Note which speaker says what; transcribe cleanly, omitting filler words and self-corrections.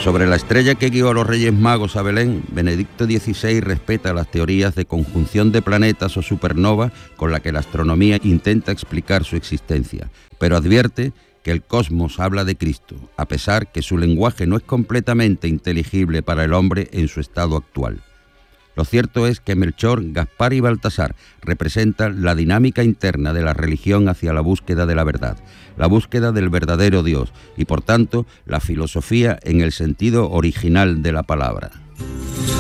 Speaker 1: Sobre la estrella que guió a los Reyes Magos a Belén, Benedicto XVI respeta las teorías de conjunción de planetas o supernovas con la que la astronomía intenta explicar su existencia, pero advierte que el cosmos habla de Cristo, a pesar que su lenguaje no es completamente inteligible para el hombre en su estado actual. Lo cierto es que Melchor, Gaspar y Baltasar representan la dinámica interna de la religión hacia la búsqueda de la verdad, la búsqueda del verdadero Dios y, por tanto, la filosofía en el sentido original de la palabra.